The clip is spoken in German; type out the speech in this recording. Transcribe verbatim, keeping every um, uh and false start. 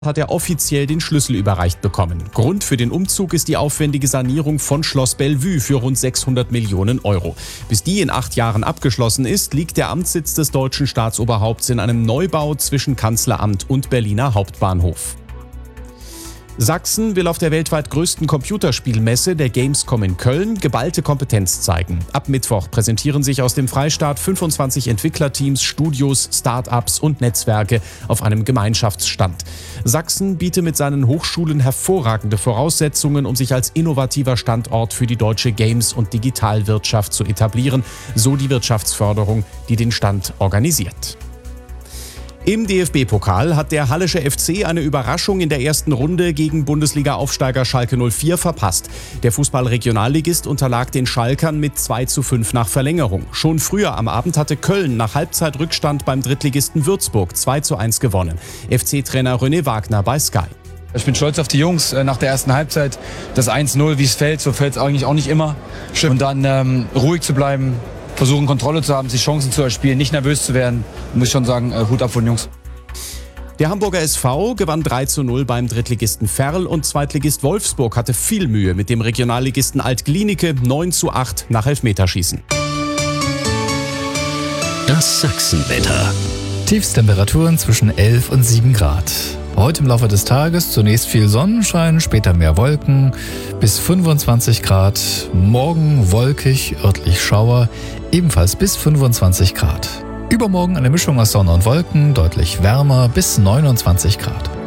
hat er offiziell den Schlüssel überreicht bekommen. Grund für den Umzug ist die aufwendige Sanierung von Schloss Bellevue für rund sechshundert Millionen Euro. Bis die in acht Jahren abgeschlossen ist, liegt der Amtssitz des deutschen Staatsoberhaupts in einem Neubau zwischen Kanzleramt und Berliner Hauptbahnhof. Sachsen will auf der weltweit größten Computerspielmesse, der Gamescom in Köln, geballte Kompetenz zeigen. Ab Mittwoch präsentieren sich aus dem Freistaat fünfundzwanzig Entwicklerteams, Studios, Start-ups und Netzwerke auf einem Gemeinschaftsstand. Sachsen bietet mit seinen Hochschulen hervorragende Voraussetzungen, um sich als innovativer Standort für die deutsche Games- und Digitalwirtschaft zu etablieren, so die Wirtschaftsförderung, die den Stand organisiert. Im D F B-Pokal hat der Hallische F C eine Überraschung in der ersten Runde gegen Bundesliga-Aufsteiger Schalke null vier verpasst. Der Fußball-Regionalligist unterlag den Schalkern mit zwei zu fünf nach Verlängerung. Schon früher am Abend hatte Köln nach Halbzeitrückstand beim Drittligisten Würzburg zwei zu eins gewonnen. F C-Trainer René Wagner bei Sky. Ich bin stolz auf die Jungs nach der ersten Halbzeit. Das eins null, wie es fällt, so fällt es eigentlich auch nicht immer. Stimmt. Und dann ähm, ruhig zu bleiben. Versuchen, Kontrolle zu haben, sich Chancen zu erspielen, nicht nervös zu werden. Muss ich schon sagen, äh, Hut ab von den Jungs. Der Hamburger S V gewann drei zu null beim Drittligisten Verl und Zweitligist Wolfsburg hatte viel Mühe mit dem Regionalligisten Alt-Glienicke, neun zu acht nach Elfmeterschießen. Das Sachsenwetter. Tiefstemperaturen zwischen elf und sieben Grad. Heute im Laufe des Tages zunächst viel Sonnenschein, später mehr Wolken, bis fünfundzwanzig Grad. Morgen wolkig, örtlich Schauer, ebenfalls bis fünfundzwanzig Grad. Übermorgen eine Mischung aus Sonne und Wolken, deutlich wärmer bis neunundzwanzig Grad.